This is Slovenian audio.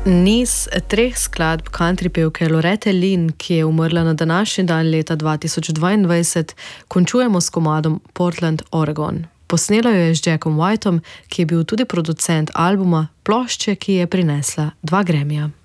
Niz treh skladb country pevke Lorette Lynn, ki je umrla na današnji dan leta 2022, končujemo s komadom Portland, Oregon. Posnela jo je z Jackom Whiteom, ki je bil tudi producent albuma, plošče, ki je prinesla 2 Grammyja.